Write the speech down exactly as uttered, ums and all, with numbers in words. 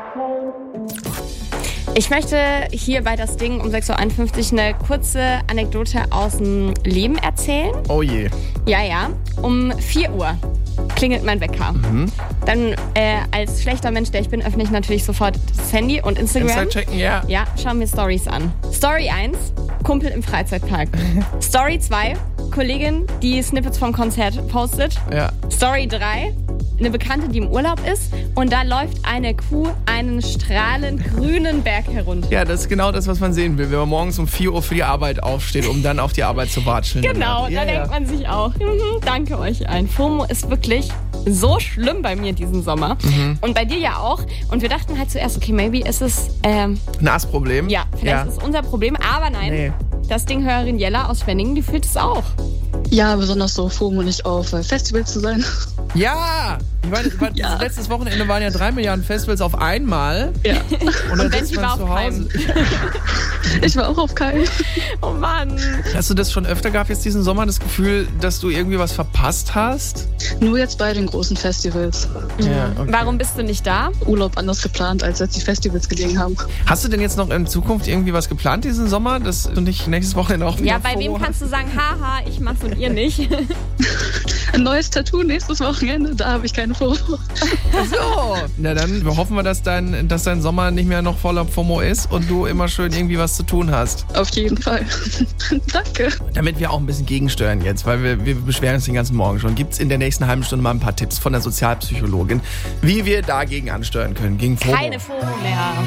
Ich möchte hier bei das Ding um sechs Uhr einundfünfzig eine kurze Anekdote aus dem Leben erzählen. Oh je. Ja, ja. Um vier Uhr klingelt mein Wecker. Mhm. Dann äh, als schlechter Mensch, der ich bin, öffne ich natürlich sofort das Handy und Instagram. Insta checken, ja. Ja, schau mir Stories an. Story eins, Kumpel im Freizeitpark. Story zwei, Kollegin, die Snippets vom Konzert postet. Ja. Story drei, eine Bekannte, die im Urlaub ist und da läuft eine Kuh einen strahlend grünen Berg herunter. Ja, das ist genau das, was man sehen will, wenn man morgens um vier Uhr für die Arbeit aufsteht, um dann auf die Arbeit zu watscheln. Genau, ja, da ja. denkt man sich auch, mhm, danke euch allen. FOMO ist wirklich so schlimm bei mir diesen Sommer Mhm. und bei dir ja auch. Und wir dachten halt zuerst, okay, maybe ist es, ähm, Ein Assproblem? ja, vielleicht Ja. ist es unser Problem, aber nein, Nee. das Ding-Hörerin Jella aus Schwenningen, die fühlt es auch. Ja, besonders so FOMO nicht auf äh, Festivals zu sein. Ja! Ich meine, ich meine, Ja. letztes Wochenende waren ja drei Milliarden Festivals auf einmal. Ja. Und dann Und wenn sitzt sie man war zu auf Hause. Ich war auch auf keinen. Oh Mann. Hast du das schon öfter gehabt jetzt diesen Sommer, das Gefühl, dass du irgendwie was verpasst hast? Nur jetzt bei den großen Festivals. Ja, okay. Warum bist du nicht da? Urlaub anders geplant, als jetzt die Festivals gelegen haben. Hast du denn jetzt noch in Zukunft irgendwie was geplant diesen Sommer, dass du nicht nächstes Wochenende auch wieder Ja, bei FOMO wem hast? kannst du sagen, haha, ich mach's und ihr nicht? Ein neues Tattoo nächstes Wochenende, da habe ich keine FOMO. So, na dann hoffen wir, dass dein, dass dein Sommer nicht mehr noch voller FOMO ist und du immer schön irgendwie was zu tun hast. Auf jeden Fall. Danke. Damit wir auch ein bisschen gegensteuern jetzt, weil wir, wir beschweren uns den ganzen Morgen schon, gibt es in der nächsten halben Stunde mal ein paar Tipps von der Sozialpsychologin, wie wir dagegen ansteuern können, gegen FOMO. Keine FOMO mehr.